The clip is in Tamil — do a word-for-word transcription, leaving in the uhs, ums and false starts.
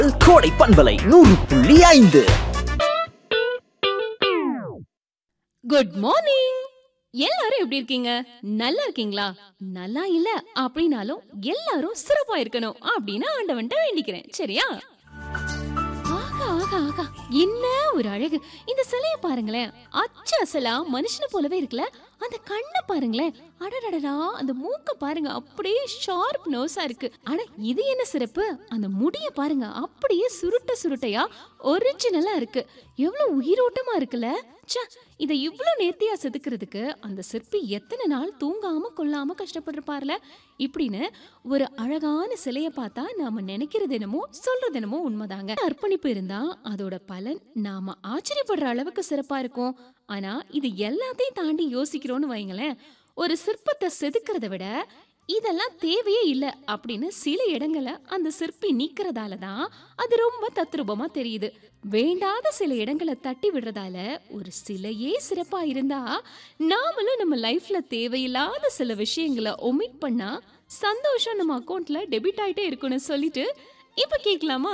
கோடை பண்பலை நூறு புள்ளி ஐந்து. Good morning. எல்லாரும் எப்படி இருக்கீங்க? நல்லா இருக்கீங்களா? நல்லா இல்ல அப்படின்னாலும் எல்லாரும் சிறப்பா இருக்கணும் அப்படின்னு ஆண்டவன்ட்ட வேண்டிக்கிறேன். சரியா? ஆகா ஆகா ஆகா, என்ன ஒரு அழகு! இந்த சிலைய பாருங்களேன், அச்சு அசலா மனுஷனை போலவே இருக்குல்ல. அந்த கண்ணை பாருங்களேன், அடடடா, அந்த மூக்க பாருங்க, அப்படியே ஷார்ப் நோஸா இருக்கு. ஆனா இது என்ன சிறப்பு, அந்த முடிய பாருங்க, அப்படியே சுருட்ட சுருட்டையா ஒரிஜினலா இருக்கு. எவ்வளவு உயிரோட்டமா இருக்குல்ல. ச்சே, இதை இவ்வளவு நேர்த்தியா செதுக்கிறதுக்கு அந்த சிற்பி எத்தனை நாள் தூங்காம கொள்ளாம கஷ்டப்பட்டிருப்பார்ல. இப்படின்னு ஒரு அழகான சிலைய பார்த்தா நாம நினைக்கிறது என்னமோ சொல்றது என்னமோ உண்மைதாங்க. அர்ப்பணிப்பு இருந்தா அதோட பலன் நாம ஆச்சரியப்படுற அளவுக்கு சிறப்பா இருக்கும். ஆனா இது எல்லாத்தையும் தாண்டி யோசிக்கிறோம்னு வைங்களேன், ஒரு சிற்பத்தை செதுக்கிறத விட இதெல்லாம் தேவையே இல்ல அப்படின்னு சில இடங்களை அந்த சிற்பி நீக்கிறதால தான் அது ரொம்ப தத்ரூபமா தெரியுது. வேண்டாத சில இடங்களை தட்டி விடுறதால ஒரு சிலையே சிறப்பா இருந்தா, நாமளும் நம்ம லைஃப்ல தேவையில்லாத சில விஷயங்களை ஒமிட் பண்ணா சந்தோஷம் நம்ம அக்கௌண்ட்ல டெபிட் ஆயிட்டே இருக்குன்னு சொல்லிட்டு இப்ப கேட்கலாமா?